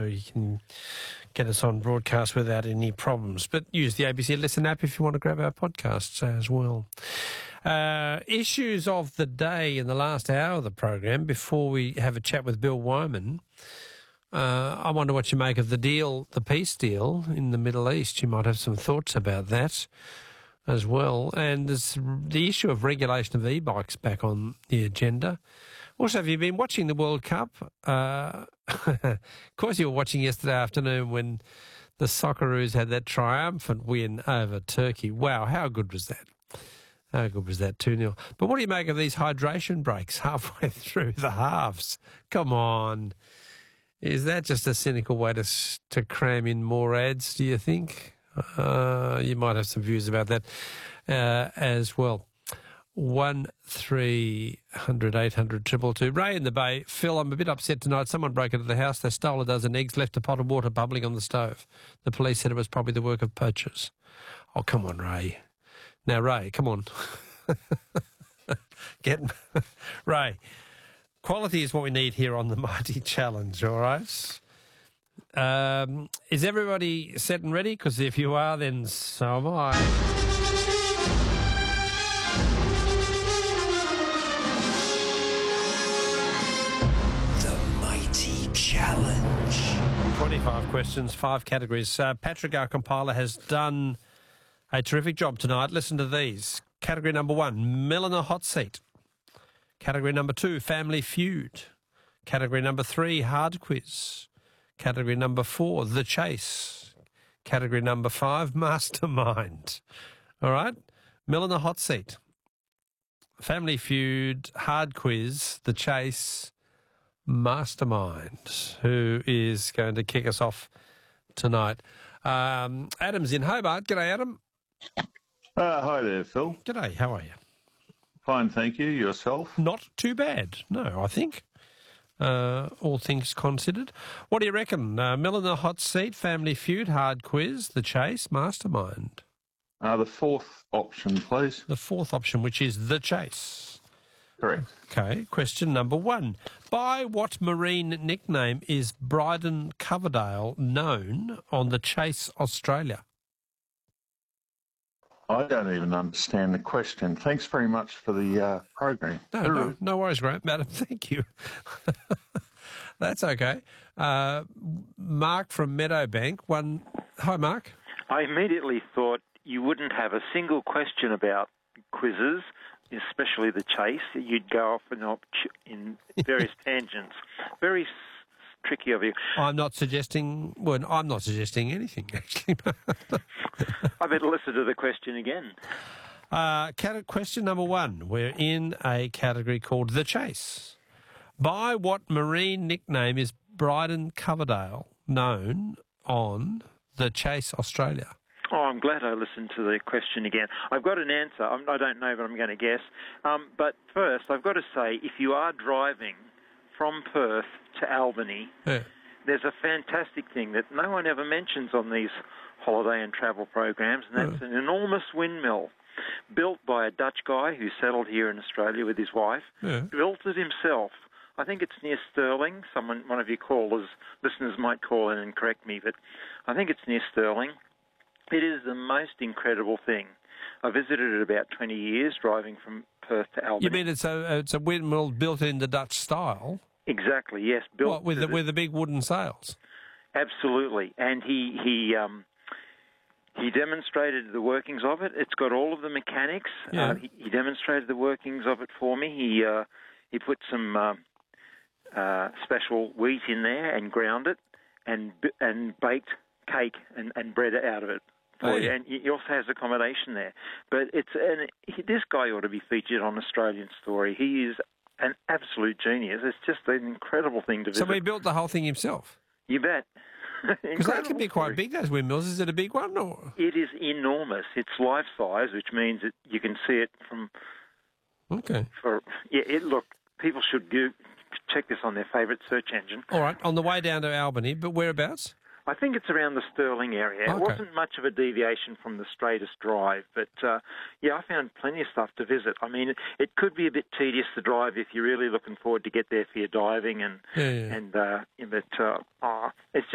you can get us on broadcast without any problems. But use the ABC Listen app if you want to grab our podcasts as well. Issues of the day in the last hour of the program before we have a chat with Bill Wyman. I wonder what you make of the peace deal in the Middle East. You might have some thoughts about that as well. And there's the issue of regulation of e-bikes back on the agenda. Also, have you been watching the World Cup? Of course you were watching yesterday afternoon when the Socceroos had that triumphant win over Turkey. Wow, how good was that? How good was that, 2-0? But what do you make of these hydration breaks halfway through the halves? Come on. Is that just a cynical way to cram in more ads, do you think? You might have some views about that as well. 1300 800 222. Ray in the Bay. Phil, I'm a bit upset tonight. Someone broke into the house. They stole a dozen eggs, left a pot of water bubbling on the stove. The police said it was probably the work of poachers. Oh, come on, Ray. Now, Ray, come on. Ray, quality is what we need here on the Mighty Challenge, all right? Is everybody set and ready? Because if you are, then so am I. The Mighty Challenge. 25 questions, 5 categories. Patrick, our compiler, has done a terrific job tonight. Listen to these. Category number 1, Mill in the Hot Seat. Category number 2, Family Feud. Category number 3, Hard Quiz. Category number 4, The Chase. Category number 5, Mastermind. All right? Mill in the Hot Seat. Family Feud, Hard Quiz, The Chase, Mastermind. Who is going to kick us off tonight? Adam's in Hobart. G'day, Adam. Hi there, Phil. G'day, how are you? Fine, thank you. Yourself? Not too bad, no, I think. All things considered. What do you reckon? Mill in the Hot Seat, Family Feud, Hard Quiz, The Chase, Mastermind. The fourth option, please. The fourth option, which is The Chase. Correct. Okay, question number 1. By what marine nickname is Bryden Coverdale known on The Chase Australia? I don't even understand the question. Thanks very much for the program. No worries, Grant. Madam, thank you. That's okay. Mark from Meadowbank. Hi, Mark. I immediately thought you wouldn't have a single question about quizzes, especially The Chase. You'd go off in various tangents. Very tricky of you. I'm not suggesting anything, actually. I better listen to the question again. Question number 1. We're in a category called The Chase. By what marine nickname is Bryden Coverdale known on The Chase Australia? Oh, I'm glad I listened to the question again. I've got an answer. I don't know, but I'm going to guess. But first, I've got to say, if you are driving from Perth to Albany, there's a fantastic thing that no one ever mentions on these holiday and travel programs, and that's an enormous windmill built by a Dutch guy who settled here in Australia with his wife, built it himself. I think it's near Stirling. One of your listeners might call in and correct me, but I think it's near Stirling. It is the most incredible thing. I visited it about 20 years driving from Perth to Albany. You mean it's a windmill built in the Dutch style? Exactly, yes. Built with the big wooden sails? Absolutely. And he demonstrated the workings of it. It's got all of the mechanics. Yeah. He demonstrated the workings of it for me. He put some special wheat in there and ground it and baked cake and bread out of it. And he also has accommodation there. But this guy ought to be featured on Australian Story. He is an absolute genius. It's just an incredible thing to visit. So he built the whole thing himself? You bet. Because they can be quite big, those windmills. Is it a big one? Or? It is enormous. It's life-size, which means that you can see it from... Okay. Look, people should check this on their favourite search engine. All right, on the way down to Albany, but whereabouts? I think it's around the Stirling area. Okay. It wasn't much of a deviation from the straightest drive, but I found plenty of stuff to visit. I mean, it could be a bit tedious to drive if you're really looking forward to get there for your diving, but it's just